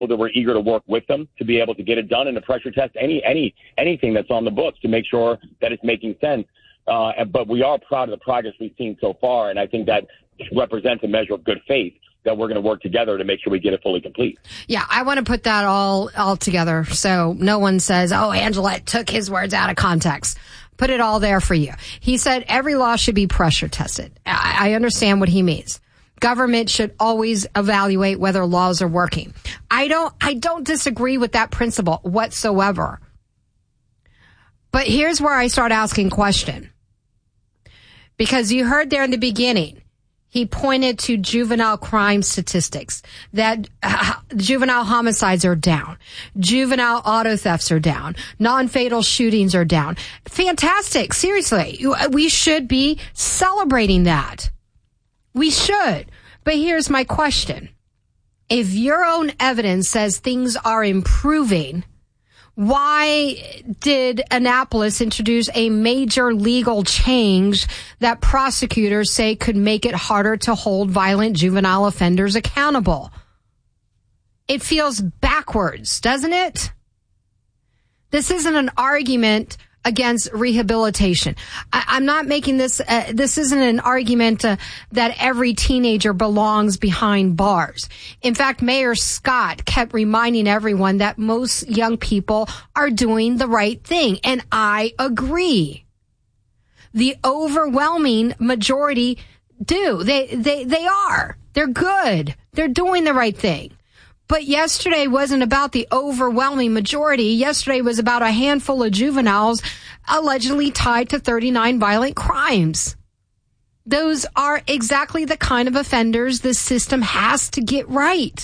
that we're eager to work with them to be able to get it done and to pressure test anything that's on the books to make sure that it's making sense. But we are proud of the progress we've seen so far, and I think that represents a measure of good faith that we're going to work together to make sure we get it fully complete. Yeah, I want to put that all together so no one says, oh, Angelette took his words out of context. Put it all there for you. He said every law should be pressure tested. I understand what he means. Government should always evaluate whether laws are working. I don't disagree with that principle whatsoever. But here's where I start asking question. Because you heard there in the beginning, he pointed to juvenile crime statistics, that juvenile homicides are down, juvenile auto thefts are down, non-fatal shootings are down. Fantastic. Seriously. We should be celebrating that. We should. But here's my question. If your own evidence says things are improving, why did Annapolis introduce a major legal change that prosecutors say could make it harder to hold violent juvenile offenders accountable? It feels backwards, doesn't it? This isn't an argument against rehabilitation. I'm not making this, this isn't an argument that every teenager belongs behind bars. In fact, Mayor Scott kept reminding everyone that most young people are doing the right thing. And I agree. The overwhelming majority do. They are. They're good. They're doing the right thing. But yesterday wasn't about the overwhelming majority. Yesterday was about a handful of juveniles allegedly tied to 39 violent crimes. Those are exactly the kind of offenders the system has to get right.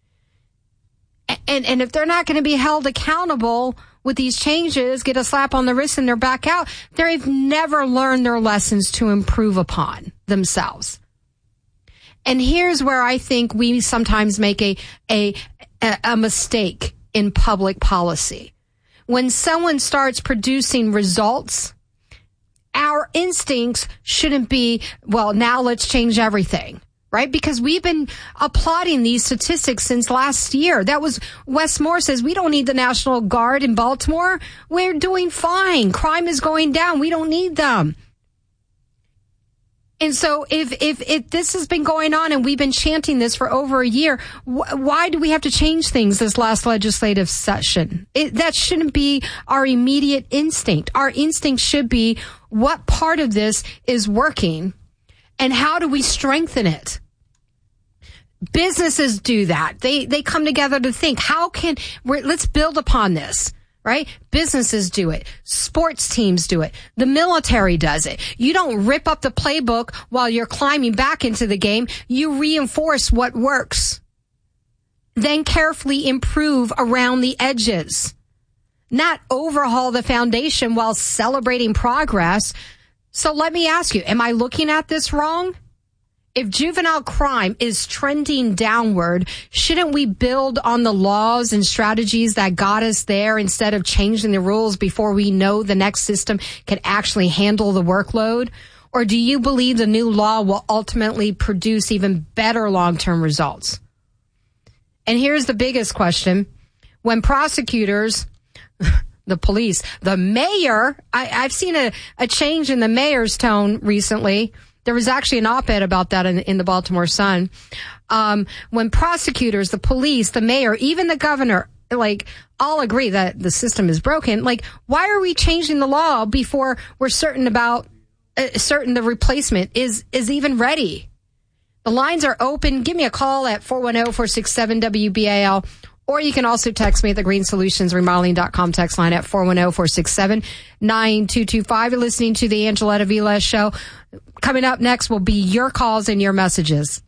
And if they're not going to be held accountable with these changes, get a slap on the wrist and they're back out, they've never learned their lessons to improve upon themselves. And here's where I think we sometimes make a mistake in public policy. When someone starts producing results, our instincts shouldn't be, well, now let's change everything, right? Because we've been applauding these statistics since last year. That was, Wes Moore says, we don't need the National Guard in Baltimore. We're doing fine. Crime is going down. We don't need them. And so if this has been going on and we've been chanting this for over a year, why do we have to change things this last legislative session? That shouldn't be our immediate instinct. Our instinct should be what part of this is working and how do we strengthen it? Businesses do that. They come together to think, let's build upon this. Right? Businesses do it. Sports teams do it. The military does it. You don't rip up the playbook while you're climbing back into the game. You reinforce what works. Then carefully improve around the edges. Not overhaul the foundation while celebrating progress. So let me ask you, am I looking at this wrong? If juvenile crime is trending downward, shouldn't we build on the laws and strategies that got us there instead of changing the rules before we know the next system can actually handle the workload? Or do you believe the new law will ultimately produce even better long-term results? And here's the biggest question. When prosecutors, the police, the mayor, I've seen a change in the mayor's tone recently. There was actually an op-ed about that in the Baltimore Sun. When prosecutors, the police, the mayor, even the governor, all agree that the system is broken. Why are we changing the law before we're certain the replacement is even ready? The lines are open. Give me a call at 410-467-WBAL. Or you can also text me at the greensolutionsremodeling.com text line at 410-467-9225. You're listening to the Angelette Aviles Show. Coming up next will be your calls and your messages.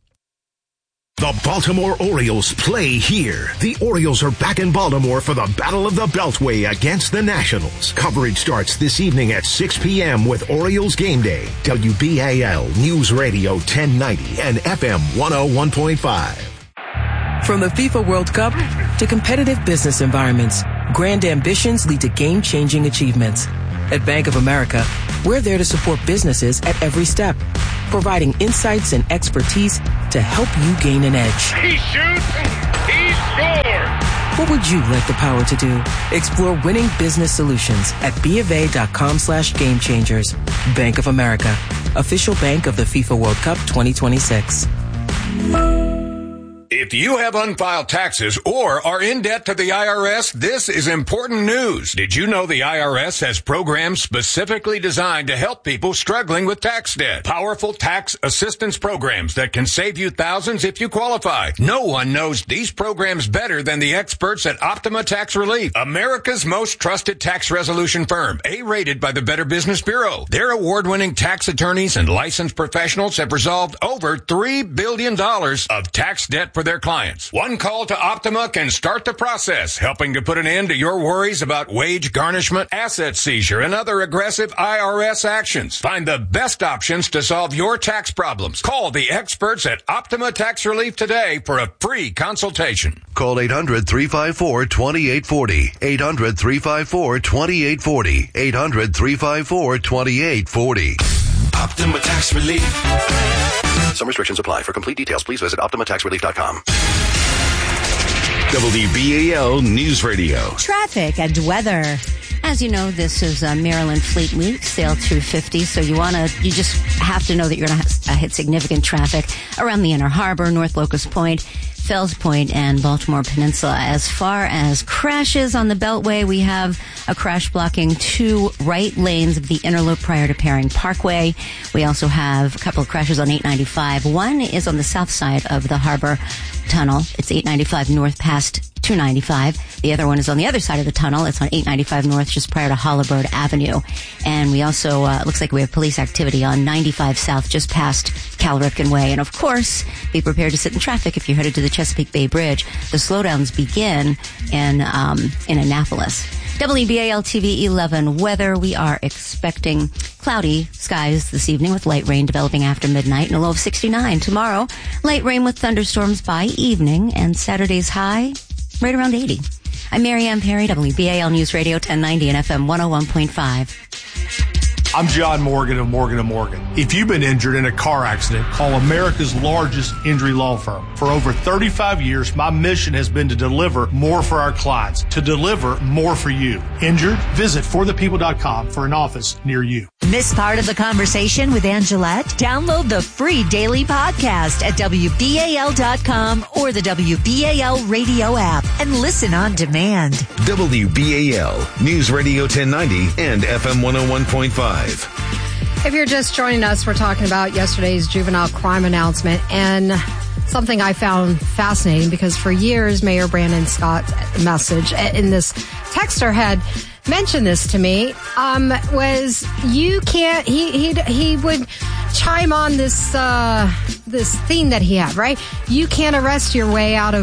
The Baltimore Orioles play here. The Orioles are back in Baltimore for the Battle of the Beltway against the Nationals. Coverage starts this evening at 6 p.m. with Orioles Game Day. WBAL News Radio 1090 and FM 101.5. From the FIFA World Cup to competitive business environments, grand ambitions lead to game-changing achievements. At Bank of America, we're there to support businesses at every step, providing insights and expertise to help you gain an edge. He shoots, he scores! What would you like the power to do? Explore winning business solutions at BofA.com/gamechangers. Bank of America, official bank of the FIFA World Cup 2026. If you have unfiled taxes or are in debt to the IRS, this is important news. Did you know the IRS has programs specifically designed to help people struggling with tax debt? Powerful tax assistance programs that can save you thousands if you qualify. No one knows these programs better than the experts at Optima Tax Relief, America's most trusted tax resolution firm, A-rated by the Better Business Bureau. Their award-winning tax attorneys and licensed professionals have resolved over $3 billion of tax debt for their clients. One call to Optima can start the process, helping to put an end to your worries about wage garnishment, asset seizure, and other aggressive IRS actions. Find the best options to solve your tax problems. Call the experts at Optima Tax Relief today for a free consultation. Call 800-354-2840. 800-354-2840. 800-354-2840. Optima Tax Relief. Some restrictions apply. For complete details, please visit OptimaTaxRelief.com. WBAL News Radio. Traffic and weather. As you know, this is Maryland Fleet Week, Sail 250, so you just have to know that you're going to hit significant traffic around the Inner Harbor, North Locust Point, Fells Point, and Baltimore Peninsula. As far as crashes on the Beltway, we have a crash blocking 2 right lanes of the Inner Loop prior to Paring Parkway. We also have a couple of crashes on 895. One is on the south side of the Harbor Tunnel. It's 895 north past 295. The other one is on the other side of the tunnel. It's on 895 north just prior to Hollibird Avenue. And we also, looks like we have police activity on 95 south just past Cal Ripken Way. And of course, be prepared to sit in traffic if you're headed to the Chesapeake Bay Bridge. The slowdowns begin in Annapolis. WBAL TV 11 weather. We are expecting cloudy skies this evening with light rain developing after midnight and a low of 69. Tomorrow, light rain with thunderstorms by evening and Saturday's high right around 80. I'm Mary Ann Perry, WBAL News Radio 1090 and FM 101.5. I'm John Morgan of Morgan & Morgan. If you've been injured in a car accident, call America's largest injury law firm. For over 35 years, my mission has been to deliver more for our clients, to deliver more for you. Injured? Visit forthepeople.com for an office near you. Miss part of the conversation with Angelette? Download the free daily podcast at WBAL.com or the WBAL radio app and listen on demand. WBAL News Radio 1090 and FM 101.5. If you're just joining us, we're talking about yesterday's juvenile crime announcement and something I found fascinating because for years, Mayor Brandon Scott's message in this texter had mentioned this to me, was you can't, he would chime on this theme that he had, right? You can't arrest your way out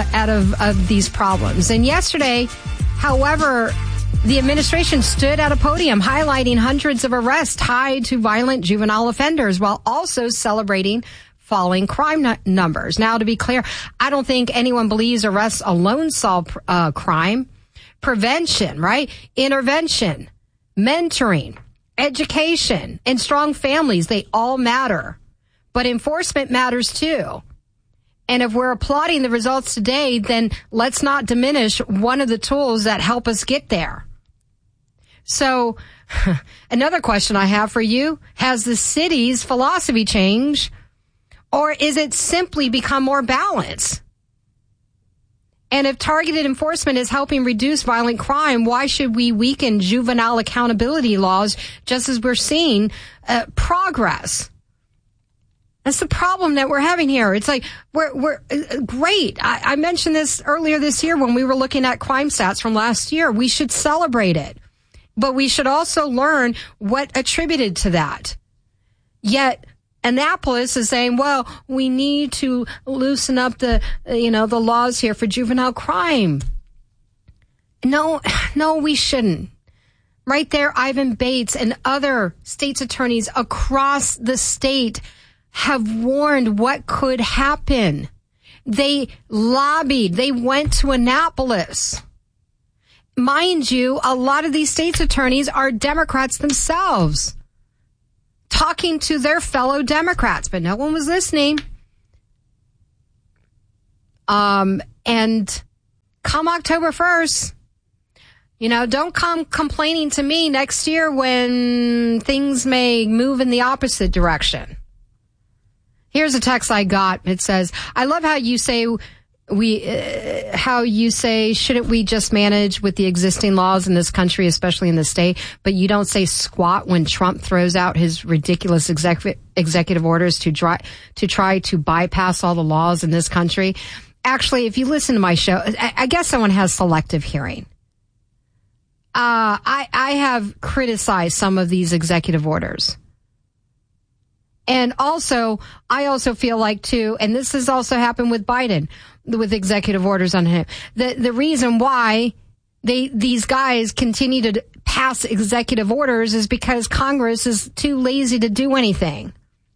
of these problems. And yesterday, however, the administration stood at a podium highlighting hundreds of arrests tied to violent juvenile offenders while also celebrating falling crime numbers. Now, to be clear, I don't think anyone believes arrests alone solve crime. Prevention, right? Intervention, mentoring, education, and strong families, they all matter. But enforcement matters too. And if we're applauding the results today, then let's not diminish one of the tools that help us get there. So another question I have for you, has the city's philosophy changed or is it simply become more balanced? And if targeted enforcement is helping reduce violent crime, why should we weaken juvenile accountability laws just as we're seeing progress? That's the problem that we're having here. It's like, we're great. I mentioned this earlier this year when we were looking at crime stats from last year. We should celebrate it, but we should also learn what attributed to that. Yet Annapolis is saying, well, we need to loosen up the laws here for juvenile crime. No, we shouldn't. Right there, Ivan Bates and other state's attorneys across the state have warned what could happen. They lobbied. They went to Annapolis. Mind you, a lot of these state's attorneys are Democrats themselves, talking to their fellow Democrats, but no one was listening. And come October 1st, don't come complaining to me next year when things may move in the opposite direction. Here's a text I got. It says, I love how you say shouldn't we just manage with the existing laws in this country, especially in the state, but you don't say squat when Trump throws out his ridiculous executive orders to try to bypass all the laws in this country. Actually, if you listen to my show, I guess someone has selective hearing. I have criticized some of these executive orders. And also, I also feel like too, and this has also happened with Biden, with executive orders on him. The reason why these guys continue to pass executive orders is because Congress is too lazy to do anything.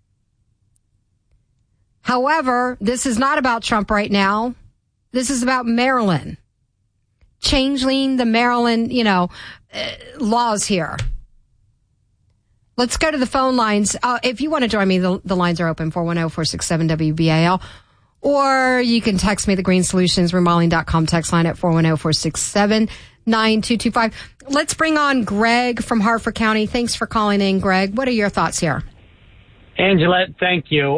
However, this is not about Trump right now. This is about Maryland. Changing the Maryland, laws here. Let's go to the phone lines. If you want to join me, the lines are open, 410-467-WBAL. Or you can text me the Green Solutions Remodeling.com text line at 410-467-9225. Let's bring on Greg from Harford County. Thanks for calling in, Greg. What are your thoughts here? Angelette, thank you.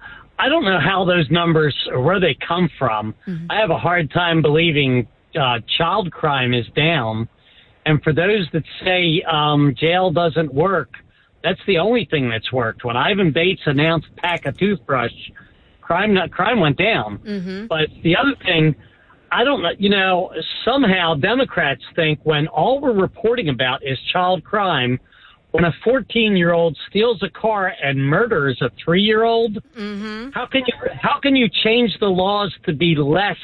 I don't know how those numbers or where they come from. Mm-hmm. I have a hard time believing child crime is down. And for those that say jail doesn't work, that's the only thing that's worked. When Ivan Bates announced pack a toothbrush, crime went down. Mm-hmm. But the other thing, I don't know, somehow Democrats think when all we're reporting about is child crime, when a 14-year-old steals a car and murders a 3-year-old, mm-hmm. How can you change the laws to be less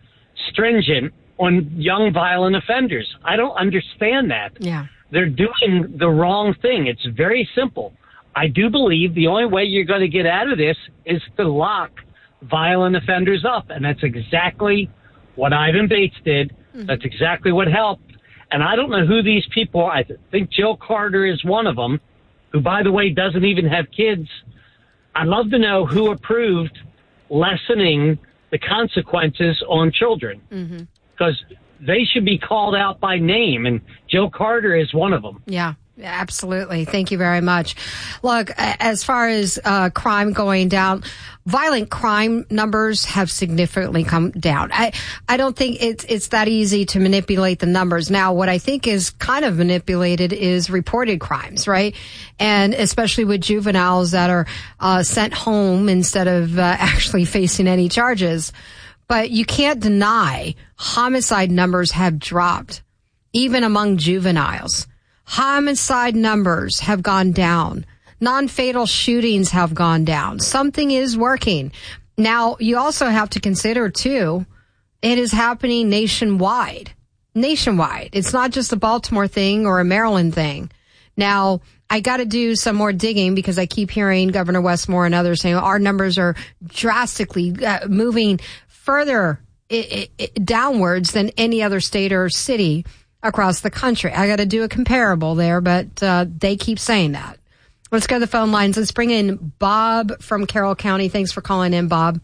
stringent on young violent offenders? I don't understand that. Yeah. They're doing the wrong thing. It's very simple. I do believe the only way you're going to get out of this is to lock violent offenders up. And that's exactly what Ivan Bates did. Mm-hmm. That's exactly what helped. And I don't know who these people are. I think Jill Carter is one of them, who, by the way, doesn't even have kids. I'd love to know who approved lessening the consequences on children. Mm-hmm. Because they should be called out by name, and Jill Carter is one of them. Yeah, absolutely. Thank you very much. Look, as far as crime going down, violent crime numbers have significantly come down. I don't think it's that easy to manipulate the numbers. Now, what I think is kind of manipulated is reported crimes, right? And especially with juveniles that are sent home instead of actually facing any charges. But you can't deny homicide numbers have dropped, even among juveniles. Homicide numbers have gone down. Non-fatal shootings have gone down. Something is working. Now, you also have to consider, too, it is happening nationwide. Nationwide. It's not just a Baltimore thing or a Maryland thing. Now, I got to do some more digging because I keep hearing Governor Westmore and others saying our numbers are drastically moving further downwards than any other state or city across the country. I got to do a comparable there, but they keep saying that. Let's go to the phone lines. Let's bring in Bob from Carroll County. Thanks for calling in, Bob.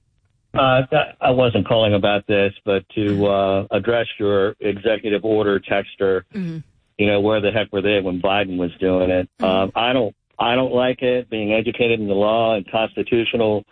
I wasn't calling about this, but to address your executive order texter, mm-hmm. Where the heck were they when Biden was doing it? Mm-hmm. I don't like it. Being educated in the law and constitutional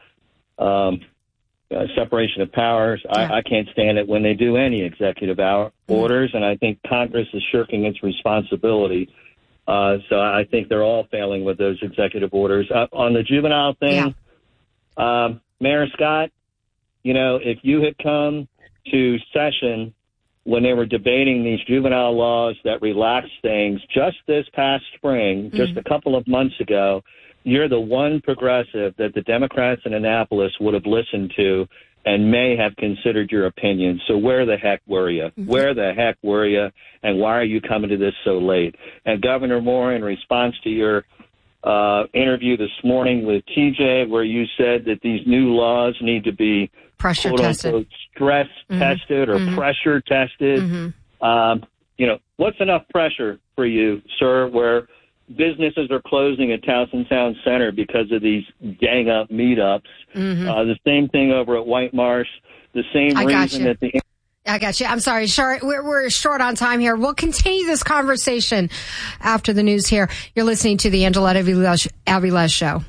separation of powers. Yeah. I can't stand it when they do any executive orders, and I think Congress is shirking its responsibility. So I think they're all failing with those executive orders. On the juvenile thing, Mayor Scott, if you had come to session when they were debating these juvenile laws that relaxed things just this past spring, just a couple of months ago, you're the one progressive that the Democrats in Annapolis would have listened to and may have considered your opinion. So where the heck were you? Mm-hmm. Where the heck were you? And why are you coming to this so late? And Governor Moore, in response to your interview this morning with TJ, where you said that these new laws need to be pressure tested, stress tested, or pressure tested. What's enough pressure for you, sir, where businesses are closing at Towson Town Center because of these gang-up meetups. The same thing over at White Marsh. The same reason that the I got you. I'm sorry. We're short on time here. We'll continue this conversation after the news here. You're listening to the Angela Aviles Show.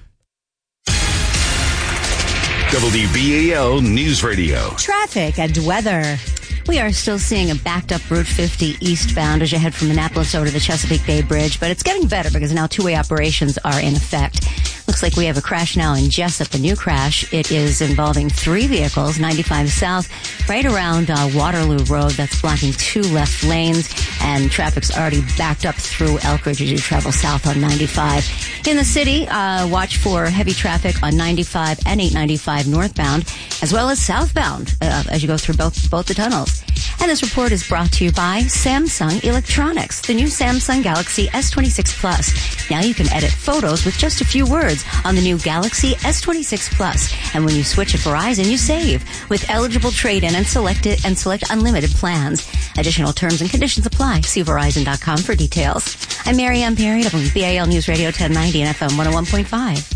WBAL News Radio. Traffic and weather. We are still seeing a backed up Route 50 eastbound as you head from Annapolis over to the Chesapeake Bay Bridge, but it's getting better because now two-way operations are in effect. Looks like we have a crash now in Jessup, a new crash. It is involving 3 vehicles, 95 south, right around Waterloo Road. That's blocking 2 left lanes, and traffic's already backed up through Elkridge as you travel south on 95. In the city, watch for heavy traffic on 95 and 895 northbound, as well as southbound as you go through both the tunnels. And this report is brought to you by Samsung Electronics, the new Samsung Galaxy S26 Plus. Now you can edit photos with just a few words on the new Galaxy S26 Plus. And when you switch at Verizon, you save with eligible trade-in and select unlimited plans. Additional terms and conditions apply. See Verizon.com for details. I'm Mary Ann Perry, WBAL News Radio 1090 and FM 101.5.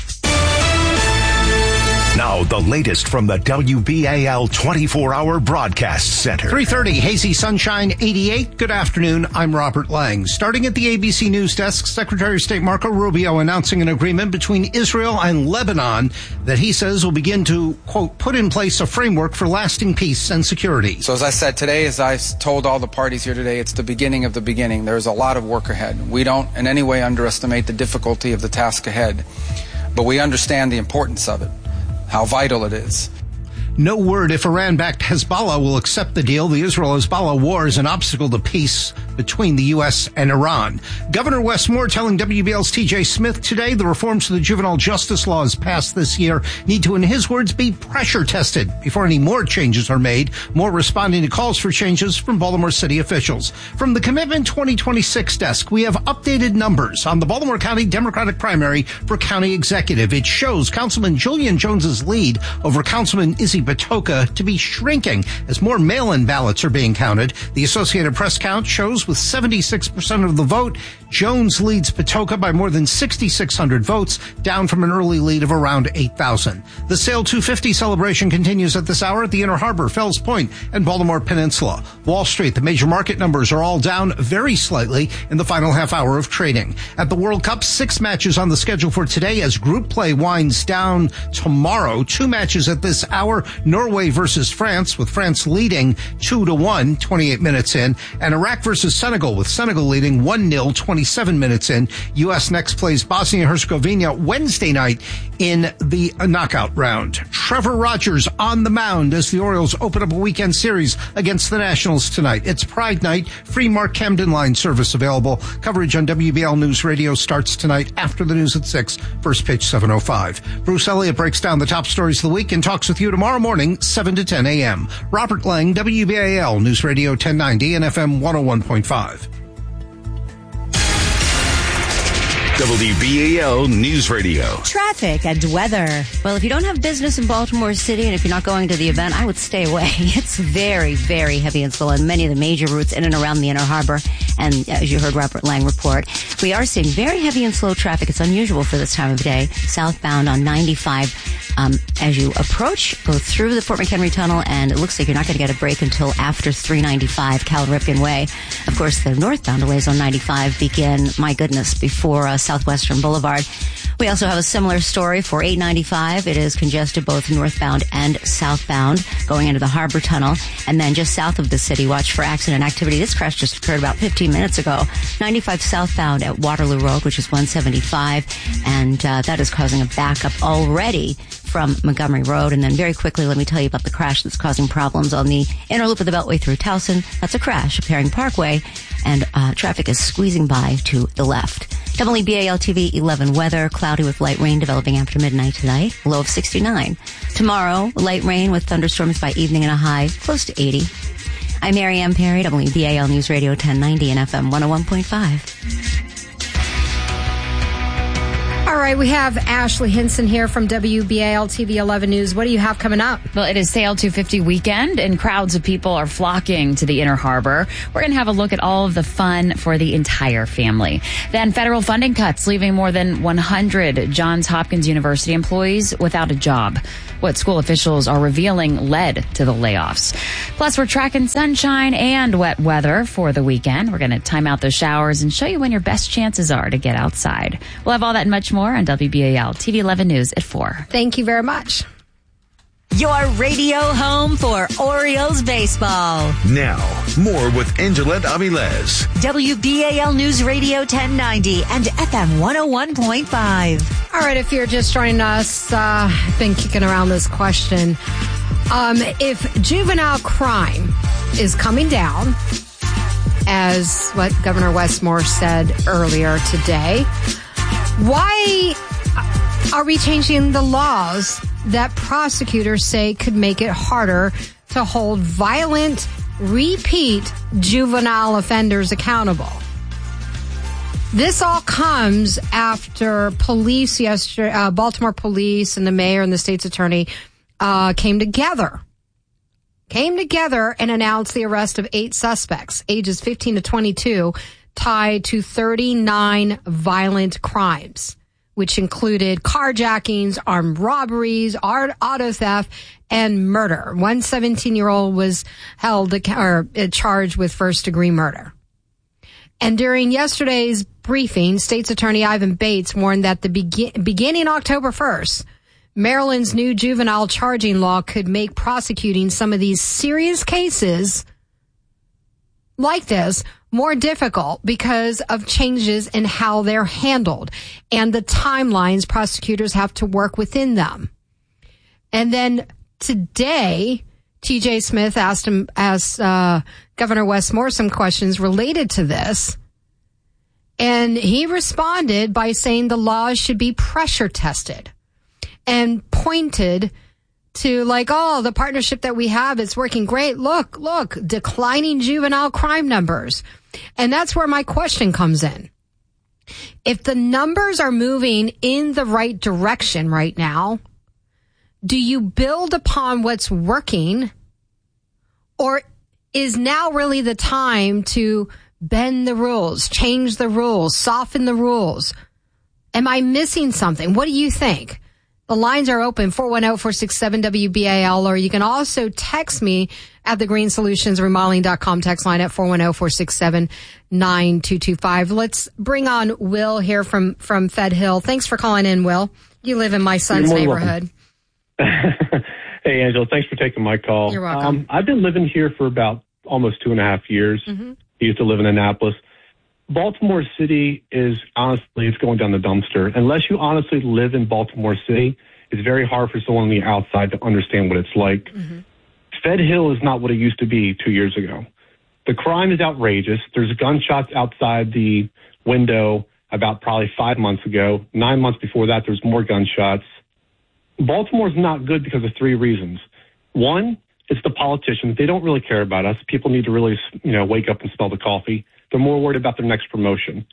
Now, the latest from the WBAL 24-hour broadcast center. 3:30, hazy sunshine, 88. Good afternoon. I'm Robert Lang. Starting at the ABC News Desk, Secretary of State Marco Rubio announcing an agreement between Israel and Lebanon that he says will begin to, quote, put in place a framework for lasting peace and security. So as I said today, as I told all the parties here today, it's the beginning of the beginning. There's a lot of work ahead. We don't in any way underestimate the difficulty of the task ahead, but we understand the importance of it. How vital it is. No word if Iran-backed Hezbollah will accept the deal. The Israel-Hezbollah war is an obstacle to peace between the U.S. and Iran. Governor Wes Moore telling WBL's TJ Smith today the reforms to the juvenile justice laws passed this year need to, in his words, be pressure tested before any more changes are made. Moore responding to calls for changes from Baltimore City officials. From the Commitment 2026 desk, we have updated numbers on the Baltimore County Democratic primary for county executive. It shows Councilman Julian Jones's lead over Councilman Izzy Patoka to be shrinking as more mail-in ballots are being counted. The Associated Press count shows with 76% of the vote, Jones leads Patoka by more than 6,600 votes, down from an early lead of around 8,000. The Sail 250 celebration continues at this hour at the Inner Harbor, Fells Point, and Baltimore Peninsula. Wall Street, the major market numbers are all down very slightly in the final half hour of trading. At the World Cup, 6 matches on the schedule for today as group play winds down tomorrow. 2 matches at this hour, Norway versus France, with France leading 2-1, 28 minutes in, and Iraq versus Senegal, with Senegal leading 1-0, 27 minutes in. U.S. next plays Bosnia-Herzegovina Wednesday night in the knockout round. Trevor Rogers on the mound as the Orioles open up a weekend series against the Nationals tonight. It's Pride Night. Free Mark Camden line service available. Coverage on WBL News Radio starts tonight after the news at 6. First pitch 7:05. Bruce Elliott breaks down the top stories of the week and talks with you tomorrow morning, 7 to 10 a.m. Robert Lang, WBAL News Radio 1090 and FM 101.5. WBAL News Radio. Traffic and weather. Well, if you don't have business in Baltimore City and if you're not going to the event, I would stay away. It's very, very heavy and slow on many of the major routes in and around the Inner Harbor. And as you heard Robert Lang report, we are seeing very heavy and slow traffic. It's unusual for this time of day. Southbound on 95. As you approach, go through the Fort McHenry Tunnel, and it looks like you're not going to get a break until after 395 Cal Ripken Way. Of course, the northbound delays on 95 begin, my goodness, before Southwestern Boulevard. We also have a similar story for 895. It is congested both northbound and southbound going into the Harbor Tunnel. And then just south of the city, watch for accident activity. This crash just occurred about 15 minutes ago. 95 southbound at Waterloo Road, which is 175. And that is causing a backup already from Montgomery Road. And then very quickly, let me tell you about the crash that's causing problems on the inner loop of the Beltway through Towson. That's a crash at Herring Parkway, and traffic is squeezing by to the left. WBAL TV 11 weather, cloudy with light rain developing after midnight tonight, low of 69. Tomorrow, light rain with thunderstorms by evening and a high close to 80. I'm Mary Ann Perry, WBAL News Radio 1090 and FM 101.5. All right, we have Ashley Hinson here from WBAL TV 11 News. What do you have coming up? Well, it is Sail 250 weekend, and crowds of people are flocking to the Inner Harbor. We're going to have a look at all of the fun for the entire family. Then federal funding cuts, leaving more than 100 Johns Hopkins University employees without a job. what school officials are revealing led to the layoffs. Plus, we're tracking sunshine and wet weather for the weekend. We're going to time out those showers and show you when your best chances are to get outside. We'll have all that and much more on WBAL TV 11 News at 4. Thank you very much. Your radio home for Orioles baseball. Now, more with Angelette Avilés. WBAL News Radio 1090 and FM 101.5. All right, if you're just joining us, I've been kicking around this question. If juvenile crime is coming down, as what Governor Wes Moore said earlier today, why are we changing the laws that prosecutors say could make it harder to hold violent, repeat juvenile offenders accountable? This all comes after police yesterday, Baltimore police and the mayor and the state's attorney came together and announced the arrest of 8 suspects, ages 15 to 22, tied to 39 violent crimes, which included carjackings, armed robberies, auto theft, and murder. One 17-year-old was charged with first-degree murder. And during yesterday's briefing, State's Attorney Ivan Bates warned that beginning October 1st, Maryland's new juvenile charging law could make prosecuting some of these serious cases like this more difficult because of changes in how they're handled and the timelines prosecutors have to work within them. And then today, TJ Smith asked Governor Wes Moore some questions related to this. And he responded by saying the laws should be pressure tested and pointed to the partnership that we have, it's working great. Look, declining juvenile crime numbers. And that's where my question comes in. If the numbers are moving in the right direction right now, do you build upon what's working, or is now really the time to bend the rules, change the rules, soften the rules? Am I missing something? What do you think? The lines are open, 410-467-WBAL, or you can also text me at the greensolutionsremodeling.com text line at 410-467-9225. Let's bring on Will here from Fed Hill. Thanks for calling in, Will. You live in my son's neighborhood. Hey, Angela, thanks for taking my call. You're welcome. I've been living here for about almost 2.5 years. Mm-hmm. I used to live in Annapolis. Baltimore City is honestly, it's going down the dumpster. Unless you honestly live in Baltimore City, it's very hard for someone on the outside to understand what it's like. Mm-hmm. Fed Hill is not what it used to be 2 years ago. The crime is outrageous. There's gunshots outside the window about probably 5 months ago. 9 months before that, there's more gunshots. Baltimore's not good because of 3 reasons. One, it's the politicians. They don't really care about us. People need to really, wake up and smell the coffee. They're more worried about their next promotion.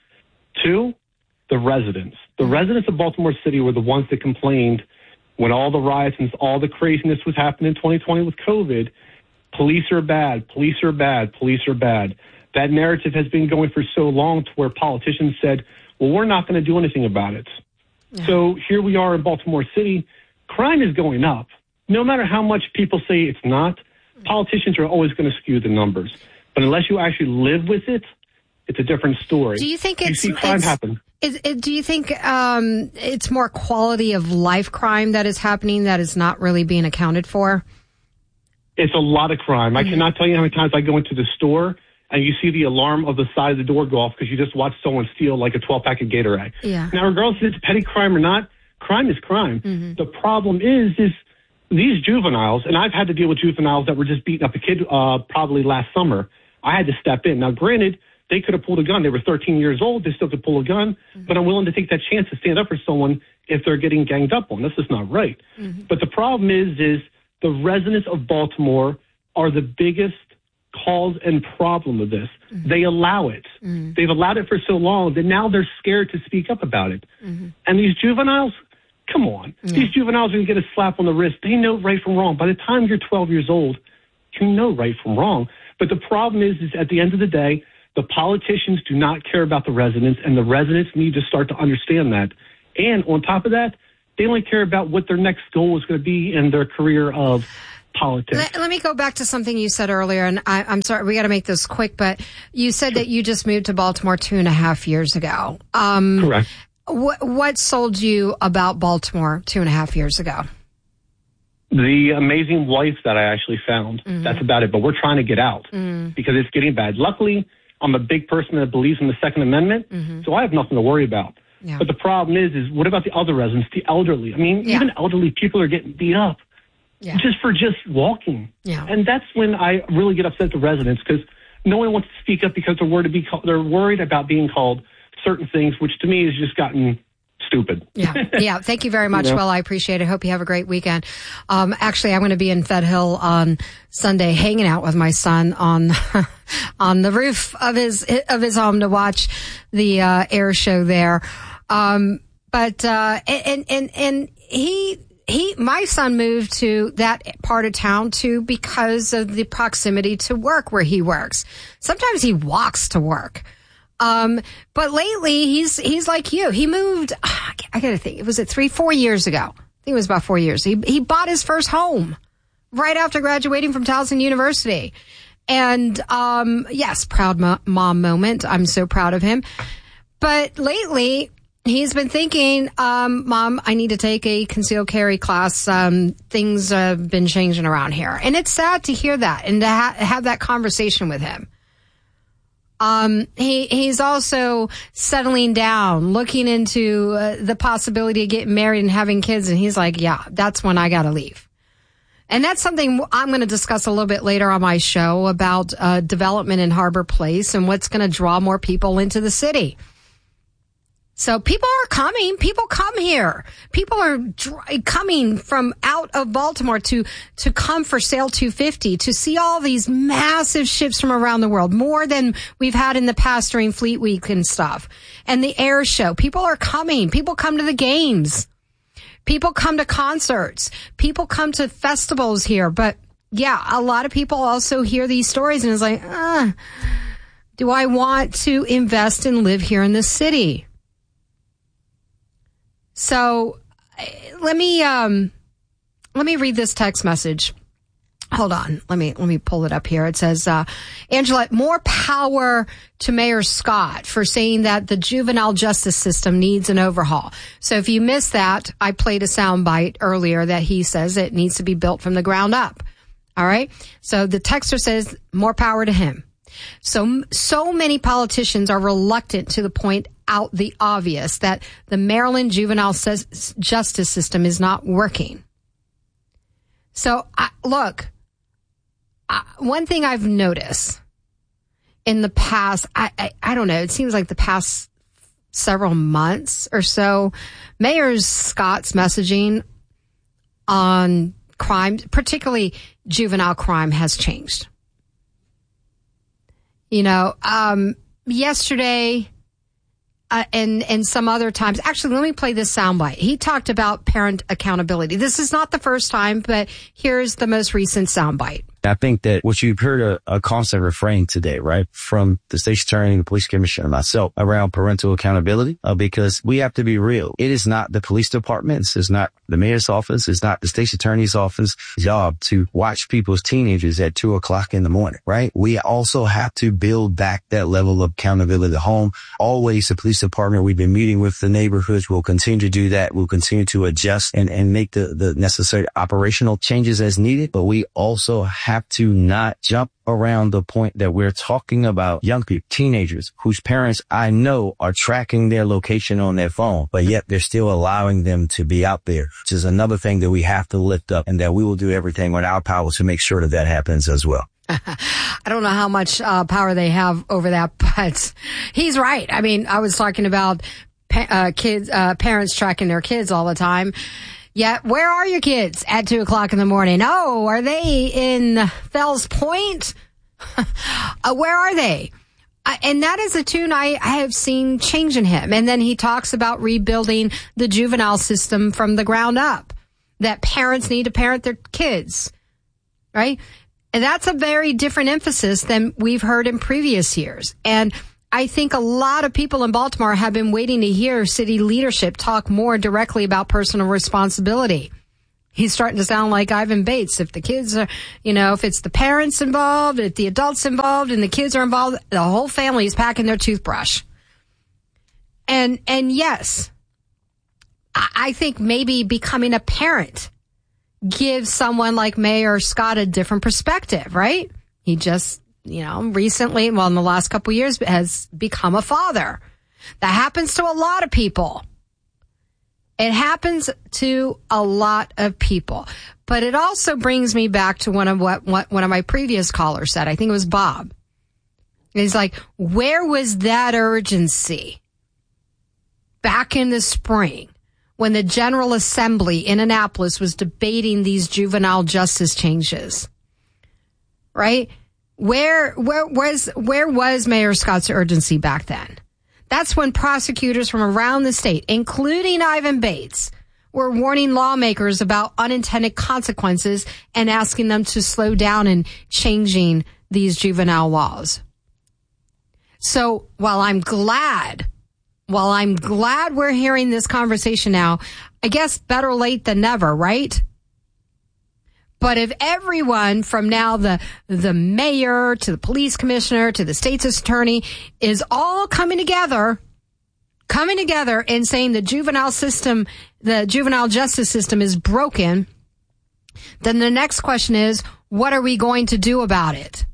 2, the residents. The residents of Baltimore City were the ones that complained when all the riots and all the craziness was happening in 2020 with COVID. Police are bad. Police are bad. Police are bad. That narrative has been going for so long to where politicians said, well, we're not going to do anything about it. Yeah. So here we are in Baltimore City. Crime is going up. No matter how much people say it's not, politicians are always going to skew the numbers. But unless you actually live with it, it's a different story. Do you think you see crime happen? Do you think it's more quality of life crime that is happening that is not really being accounted for? It's a lot of crime. Mm-hmm. I cannot tell you how many times I go into the store and you see the alarm of the side of the door go off because you just watched someone steal like a 12-pack of Gatorade. Yeah. Now, regardless if it's petty crime or not, crime is crime. Mm-hmm. The problem is these juveniles, and I've had to deal with juveniles that were just beating up a kid probably last summer. I had to step in. Now, granted, they could have pulled a gun. They were 13 years old. They still could pull a gun. Mm-hmm. But I'm willing to take that chance to stand up for someone if they're getting ganged up on. This is not right. Mm-hmm. But the problem is the residents of Baltimore are the biggest cause and problem of this. Mm-hmm. They allow it. Mm-hmm. They've allowed it for so long that now they're scared to speak up about it. Mm-hmm. And these juveniles, come on. Yeah. These juveniles are going to get a slap on the wrist. They know right from wrong. By the time you're 12 years old, you know right from wrong. But the problem is at the end of the day, the politicians do not care about the residents, and the residents need to start to understand that. And on top of that, They only care about what their next goal is going to be in their career of politics. Let me go back to something you said earlier, and I'm sorry, we got to make this quick, but you said that you just moved to Baltimore 2.5 years ago. Correct. What sold you about Baltimore 2.5 years ago? The amazing life that I actually found. Mm-hmm. That's about it. But we're trying to get out because it's getting bad. Luckily, I'm a big person that believes in the Second Amendment, so I have nothing to worry about. Yeah. But the problem is what about the other residents, the elderly? I mean, even elderly people are getting beat up. Yeah. Just for walking. Yeah. And that's when I really get upset at the residents because no one wants to speak up because they're worried about being called certain things, which to me has just gotten stupid. Yeah. Yeah. Thank you very much. Well, I appreciate it. Hope you have a great weekend. Actually, I'm going to be in Fed Hill on Sunday hanging out with my son on the roof of his home to watch the air show there. My son moved to that part of town too because of the proximity to work where he works. Sometimes he walks to work. But lately he's like you. He moved, I gotta think, was it 3-4 years ago? I think it was about 4 years. He bought his first home right after graduating from Towson University. And, yes, proud mom moment. I'm so proud of him. But lately, he's been thinking, Mom, I need to take a concealed carry class. Things have been changing around here. And it's sad to hear that and to have that conversation with him. He's also settling down, looking into the possibility of getting married and having kids. And he's like, yeah, that's when I got to leave. And that's something I'm going to discuss a little bit later on my show about development in Harbor Place and what's going to draw more people into the city. So people are coming. People come here. People are coming from out of Baltimore to come for Sail 250, to see all these massive ships from around the world, more than we've had in the past during Fleet Week and stuff. And the air show. People are coming. People come to the games. People come to concerts. People come to festivals here. But yeah, a lot of people also hear these stories and it's like, do I want to invest and live here in this city? So let me read this text message. Hold on. Let me pull it up here. It says, Angela, more power to Mayor Scott for saying that the juvenile justice system needs an overhaul. So if you missed that, I played a soundbite earlier that he says it needs to be built from the ground up. All right. So the texter says more power to him. So many politicians are reluctant to point out the obvious that the Maryland juvenile justice system is not working. So, one thing I've noticed in the past, I don't know, it seems like the past several months or so, Mayor Scott's messaging on crime, particularly juvenile crime, has changed. Yesterday, and some other times. Actually, let me play this soundbite. He talked about parent accountability. This is not the first time, but here's the most recent soundbite. I think that what you've heard a constant refrain today, right, from the state attorney, the police commissioner, and myself around parental accountability, because we have to be real. It is not the police department. It's not the mayor's office. It's not the state attorney's office job to watch people's teenagers at 2:00 in the morning, right? We also have to build back that level of accountability at home. Always the police department, we've been meeting with the neighborhoods. We'll continue to do that. We'll continue to adjust and make the necessary operational changes as needed. But we also have to not jump around the point that we're talking about young people, teenagers, whose parents I know are tracking their location on their phone, but yet they're still allowing them to be out there, which is another thing that we have to lift up, and that we will do everything in our power to make sure that happens as well. I don't know how much power they have over that, but he's right. I mean, I was talking about parents tracking their kids all the time. Yeah, where are your kids at 2:00 in the morning? Oh, are they in Fells Point? Where are they? And that is a tune I have seen change in him. And then he talks about rebuilding the juvenile system from the ground up, that parents need to parent their kids, right? And that's a very different emphasis than we've heard in previous years. And I think a lot of people in Baltimore have been waiting to hear city leadership talk more directly about personal responsibility. He's starting to sound like Ivan Bates. If the kids are, if it's the parents involved, if the adults involved and the kids are involved, the whole family is packing their toothbrush. And yes, I think maybe becoming a parent gives someone like Mayor Scott a different perspective, right? He just, recently, in the last couple of years has become a father. That happens to a lot of people. It happens to a lot of people. But it also brings me back to one of my previous callers said. I think it was Bob. He's like, where was that urgency back in the spring when the General Assembly in Annapolis was debating these juvenile justice changes? Right? Where was Mayor Scott's urgency back then? That's when prosecutors from around the state, including Ivan Bates, were warning lawmakers about unintended consequences and asking them to slow down in changing these juvenile laws. So while I'm glad we're hearing this conversation now, I guess better late than never, right? But if everyone from now, the mayor to the police commissioner to the state's attorney is all coming together and saying the juvenile justice system is broken, then the next question is, what are we going to do about it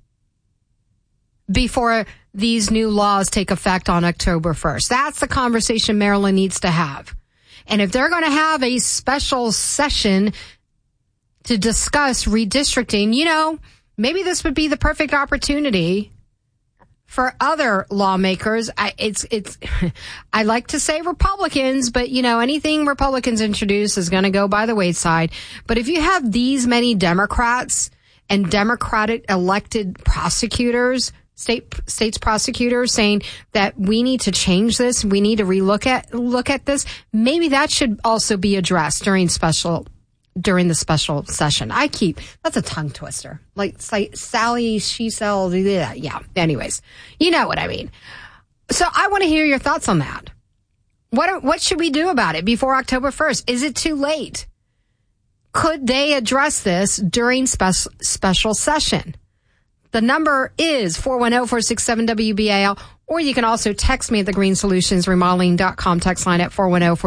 before these new laws take effect on October 1st? That's the conversation Maryland needs to have. And if they're going to have a special session to discuss redistricting, maybe this would be the perfect opportunity for other lawmakers. I like to say Republicans, but anything Republicans introduce is going to go by the wayside. But if you have these many Democrats and Democratic elected prosecutors, state's prosecutors saying that we need to change this, we need to look at this, maybe that should also be addressed during the special session. That's a tongue twister. Like Sally, she sells, yeah. Anyways, you know what I mean. So I want to hear your thoughts on that. What should we do about it before October 1st? Is it too late? Could they address this during special session? The number is 410-467-WBAL, or you can also text me at the greensolutionsremodeling.com text line at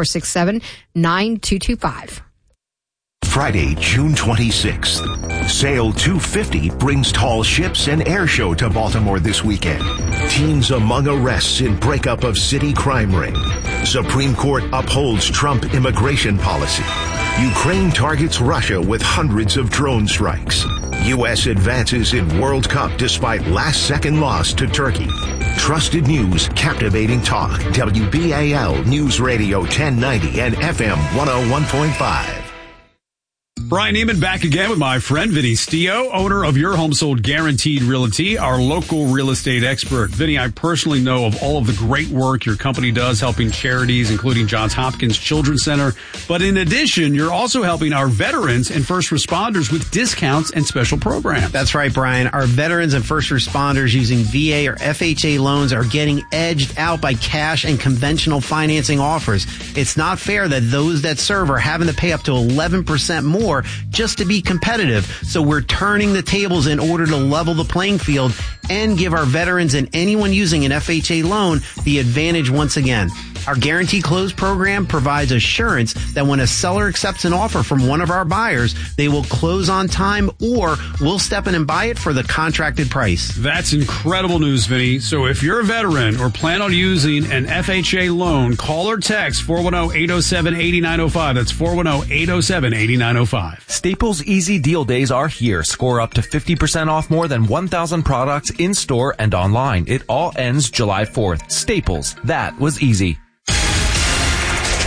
410-467-9225. Friday, June 26th. Sail 250 brings tall ships and air show to Baltimore this weekend. Teens among arrests in breakup of city crime ring. Supreme Court upholds Trump immigration policy. Ukraine targets Russia with hundreds of drone strikes. U.S. advances in World Cup despite last-second loss to Turkey. Trusted news, captivating talk. WBAL News Radio 1090 and FM 101.5. Brian Neiman back again with my friend Vinny Stio, owner of Your Home Sold Guaranteed Realty, our local real estate expert. Vinny, I personally know of all of the great work your company does helping charities, including Johns Hopkins Children's Center. But in addition, you're also helping our veterans and first responders with discounts and special programs. That's right, Brian. Our veterans and first responders using VA or FHA loans are getting edged out by cash and conventional financing offers. It's not fair that those that serve are having to pay up to 11% more just to be competitive. So we're turning the tables in order to level the playing field and give our veterans and anyone using an FHA loan the advantage once again. Our Guarantee Close program provides assurance that when a seller accepts an offer from one of our buyers, they will close on time or we'll step in and buy it for the contracted price. That's incredible news, Vinny. So if you're a veteran or plan on using an FHA loan, call or text 410-807-8905. That's 410-807-8905. Staples Easy Deal Days are here. Score up to 50% off more than 1,000 products in-store and online. It all ends July 4th. Staples. That was easy.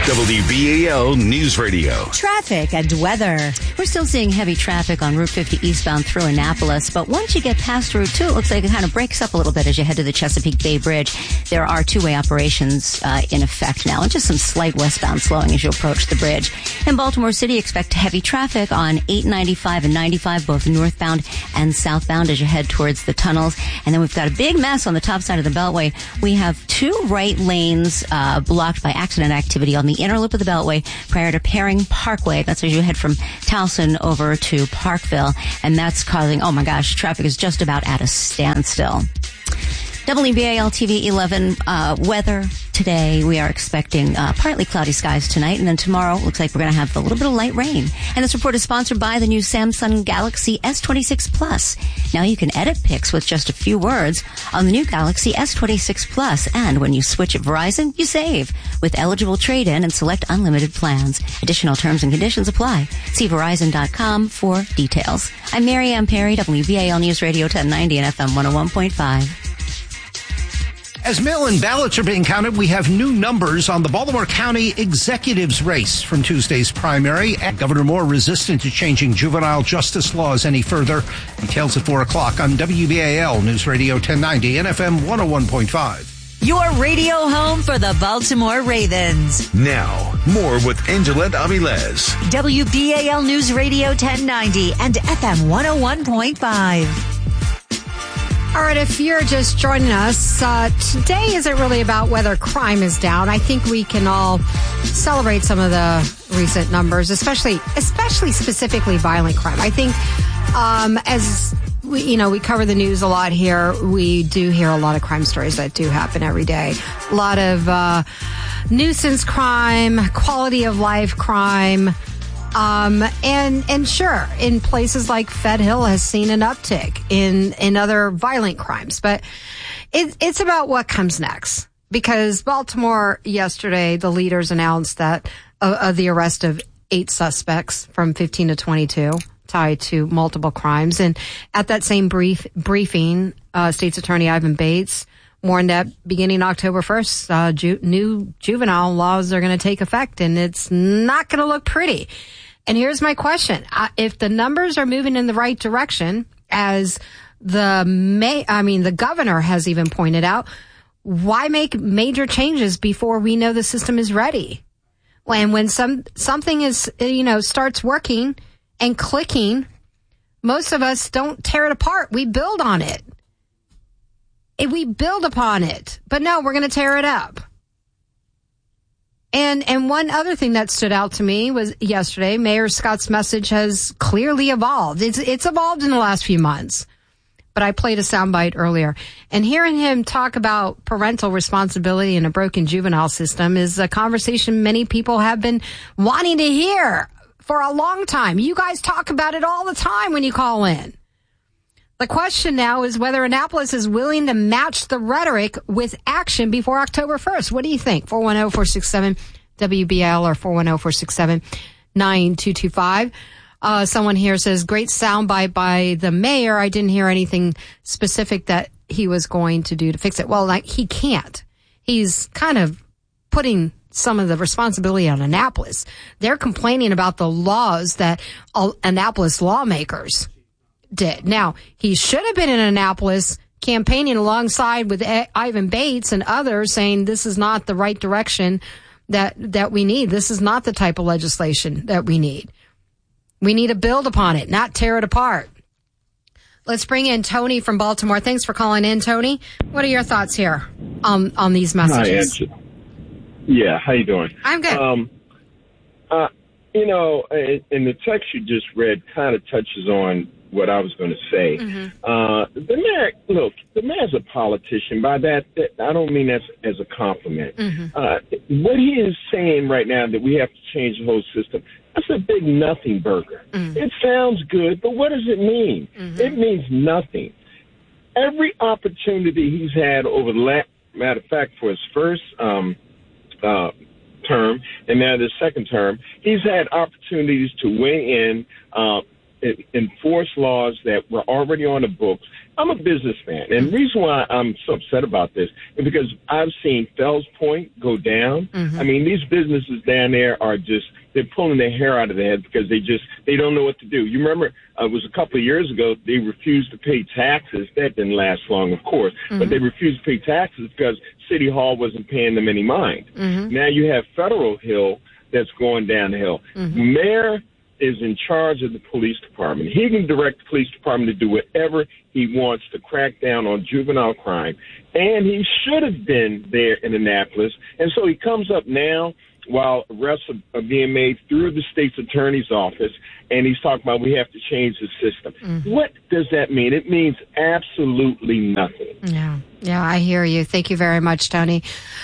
WBAL News Radio. Traffic and weather. We're still seeing heavy traffic on Route 50 eastbound through Annapolis, but once you get past Route 2, it looks like it kind of breaks up a little bit as you head to the Chesapeake Bay Bridge. There are two-way operations in effect now, and just some slight westbound slowing as you approach the bridge. In Baltimore City, expect heavy traffic on 895 and 95, both northbound and southbound as you head towards the tunnels. And then we've got a big mess on the top side of the Beltway. We have two right lanes blocked by accident activity on the inner loop of the Beltway prior to Paring Parkway. That's as you head from Towson over to Parkville. And that's causing, oh my gosh, traffic is just about at a standstill. WBAL TV 11 weather today. We are expecting partly cloudy skies tonight, and then tomorrow looks like we're going to have a little bit of light rain. And this report is sponsored by the new Samsung Galaxy S26 Plus. Now you can edit pics with just a few words on the new Galaxy S26 Plus, and when you switch at Verizon, you save with eligible trade-in and select unlimited plans. Additional terms and conditions apply. See Verizon.com for details. I'm Mary Ann Perry, WBAL News Radio 1090 and FM 101.5. As mail-in ballots are being counted, we have new numbers on the Baltimore County Executives race from Tuesday's primary. And Governor Moore resistant to changing juvenile justice laws any further. Details at 4 o'clock on WBAL News Radio 1090 and FM 101.5. Your radio home for the Baltimore Ravens. Now, more with Angelette Avilés. WBAL News Radio 1090 and FM 101.5. All right, if you're just joining us, today isn't really about whether crime is down. I think we can all celebrate some of the recent numbers, especially specifically violent crime. I think as we cover the news a lot here, we do hear a lot of crime stories that do happen every day. A lot of nuisance crime, quality of life crime. And sure, in places like Fed Hill has seen an uptick in other violent crimes, but it's about what comes next. Because Baltimore yesterday, the leaders announced that the arrest of 8 suspects from 15 to 22 tied to multiple crimes. And at that same briefing, State's Attorney Ivan Bates warned that beginning October 1st, new juvenile laws are going to take effect, and it's not going to look pretty. And here's my question. If the numbers are moving in the right direction, as the governor has even pointed out, why make major changes before we know the system is ready? When something is, starts working and clicking, most of us don't tear it apart. We build on it. We build upon it. But no, we're going to tear it up. And one other thing that stood out to me was yesterday, Mayor Scott's message has clearly evolved. It's evolved in the last few months. But I played a soundbite earlier. And hearing him talk about parental responsibility in a broken juvenile system is a conversation many people have been wanting to hear for a long time. You guys talk about it all the time when you call in. The question now is whether Annapolis is willing to match the rhetoric with action before October 1st. What do you think? 410-467-WBL or 410-467-9225. Someone here says, great soundbite by the mayor. I didn't hear anything specific that he was going to do to fix it. Well, he can't. He's kind of putting some of the responsibility on Annapolis. They're complaining about the laws that Annapolis lawmakers did. Now, he should have been in Annapolis campaigning alongside with Ivan Bates and others saying this is not the right direction that we need. This is not the type of legislation that we need. We need to build upon it, not tear it apart. Let's bring in Tony from Baltimore. Thanks for calling in, Tony. What are your thoughts here on these messages? Hi, yeah, how you doing? I'm good. In the text you just read kind of touches on what I was going to say. Mm-hmm. The mayor's a politician. By that, I don't mean that as a compliment. Mm-hmm. What he is saying right now, that we have to change the whole system, that's a big nothing burger. Mm-hmm. It sounds good, but what does it mean? Mm-hmm. It means nothing. Every opportunity he's had over the matter of fact, for his first term and now the second term, he's had opportunities to weigh in, enforce laws that were already on the books. I'm a businessman, and the reason why I'm so upset about this is because I've seen Fells Point go down. I mean, these businesses down there are just, they're pulling their hair out of their head because they don't know what to do. You remember, it was a couple of years ago, they refused to pay taxes. That didn't last long, of course, but they refused to pay taxes because City Hall wasn't paying them any mind. Now you have Federal Hill that's going downhill. Mayor is in charge of the police department. He can direct the police department to do whatever he wants to crack down on juvenile crime. And he should have been there in Annapolis. And so he comes up now while arrests are being made through the state's attorney's office, and he's talking about we have to change the system. What does that mean? It means absolutely nothing. Yeah, I hear you. Thank you very much, Tony.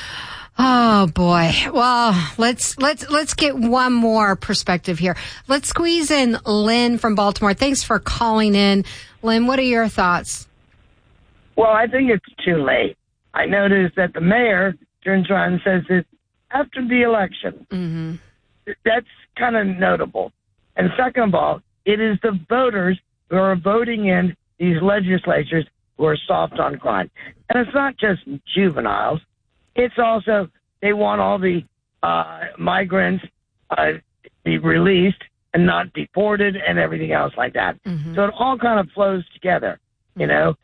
Oh boy. Well, let's get one more perspective here. Let's squeeze in Lynn from Baltimore. Thanks for calling in. Lynn, what are your thoughts? Well, I think it's too late. I noticed that the mayor turns around and says it after the election. That's kind of notable. And second of all, it is the voters who are voting in these legislatures who are soft on crime. And it's not just juveniles. It's also they want all the migrants be released and not deported and everything else like that. So it all kind of flows together, you know.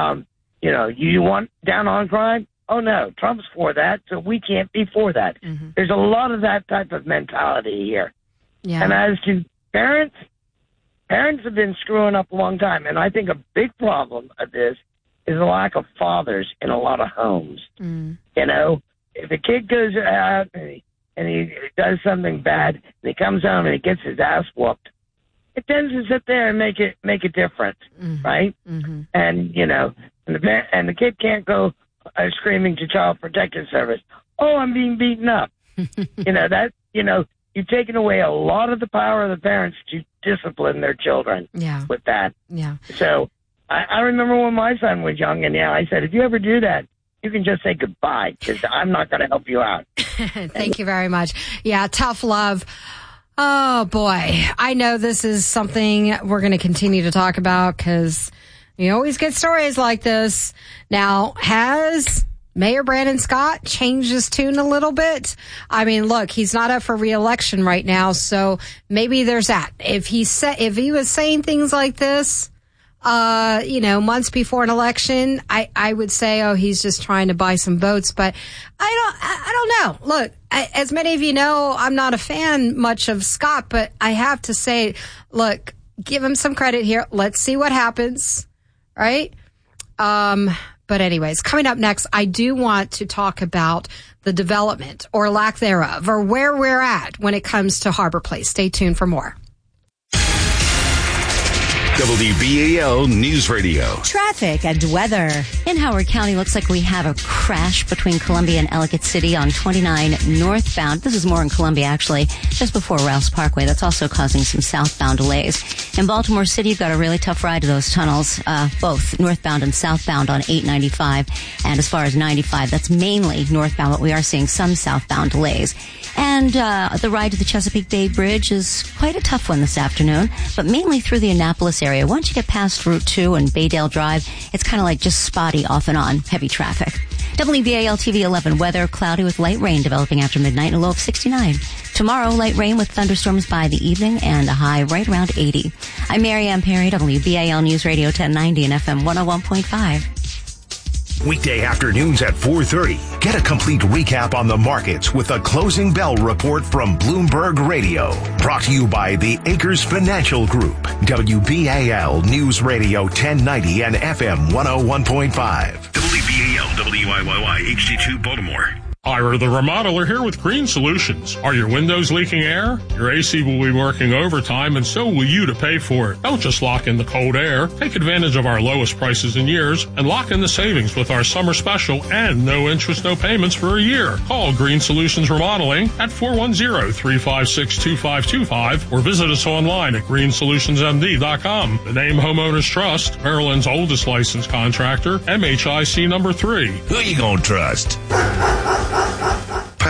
You want down on crime? Oh, no, Trump's for that, so we can't be for that. There's a lot of that type of mentality here. And as to parents have been screwing up a long time, and I think a big problem of this is the lack of fathers in a lot of homes. You know, if a kid goes out and he does something bad, and he comes home and he gets his ass whooped, it tends to sit there and make a difference, right? And you know, and the kid can't go screaming to Child Protective Service, "Oh, I'm being beaten up." You've taken away a lot of the power of the parents to discipline their children with that. So I remember when my son was young, and I said, if you ever do that, you can just say goodbye because I'm not going to help you out. Thank you very much. Yeah, tough love. Oh, boy. I know this is something we're going to continue to talk about because you always get stories like this. Now, has Mayor Brandon Scott changed his tune a little bit? I mean, look, he's not up for re-election right now, so maybe there's that. If he was saying things like this, months before an election, I would say, oh, he's just trying to buy some votes, but I don't know. Look, as many of you know, I'm not a fan much of Scott, but I have to say, look, give him some credit here. Let's see what happens, right? But anyways, coming up next, I do want to talk about the development or lack thereof or where we're at when it comes to Harbor Place. Stay tuned for more. WBAL News Radio. Traffic and weather. In Howard County, looks like we have a crash between Columbia and Ellicott City on 29 northbound. This is more in Columbia, actually, just before Rouse Parkway. That's also causing some southbound delays. In Baltimore City, you've got a really tough ride to those tunnels, both northbound and southbound on 895. And as far as 95, that's mainly northbound, but we are seeing some southbound delays. And the ride to the Chesapeake Bay Bridge is quite a tough one this afternoon, but mainly through the Annapolis area. Once you get past Route 2 and Baydale Drive, it's kind of like just spotty off and on, heavy traffic. WBAL TV 11 weather, cloudy with light rain developing after midnight and a low of 69. Tomorrow, light rain with thunderstorms by the evening and a high right around 80. I'm Marianne Perry, WBAL News Radio 1090 and FM 101.5. Weekday afternoons at 4:30. Get a complete recap on the markets with the Closing Bell Report from Bloomberg Radio. Brought to you by the Acres Financial Group. WBAL News Radio 1090 and FM 101.5. WBAL WIYY HD2 Baltimore. Ira the Remodeler here with Green Solutions. Are your windows leaking air? Your AC will be working overtime, and so will you to pay for it. Don't just lock in the cold air. Take advantage of our lowest prices in years and lock in the savings with our summer special and no interest, no payments for a year. Call Green Solutions Remodeling at 410-356-2525 or visit us online at greensolutionsmd.com. The name Homeowners Trust, Maryland's oldest licensed contractor, MHIC number 3. Who you gonna trust?